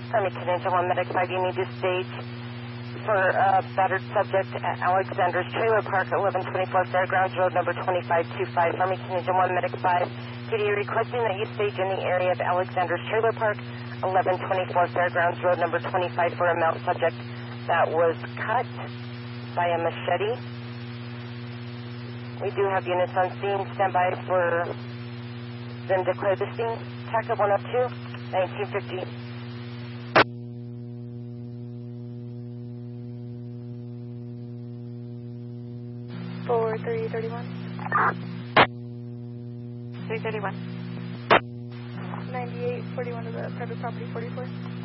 Army Contingent 1 Medic 5, you need to stage for a battered subject at Alexander's Trailer Park at 1124 Fairgrounds Road, number 2525. Army Contingent 1 Medic 5, PD requesting that you stage in the area of Alexander's Trailer Park, 1124 Fairgrounds Road, number 25 for a male subject that was cut by a machete. We do have units on scene. Stand by for them to clear the scene. TACA 102, 1950. 331. 331. 9841 to the private property 44.